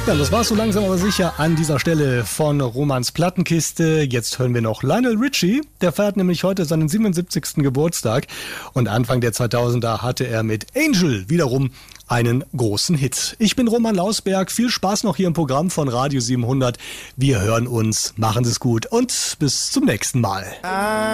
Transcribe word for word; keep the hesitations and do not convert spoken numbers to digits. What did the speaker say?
Ja, das war's so langsam aber sicher an dieser Stelle von Romans Plattenkiste. Jetzt hören wir noch Lionel Richie. Der feiert nämlich heute seinen siebenundsiebzigsten Geburtstag. Und Anfang der zweitausender hatte er mit Angel wiederum einen großen Hit. Ich bin Roman Lausberg. Viel Spaß noch hier im Programm von Radio siebenhundert. Wir hören uns. Machen Sie es gut und bis zum nächsten Mal.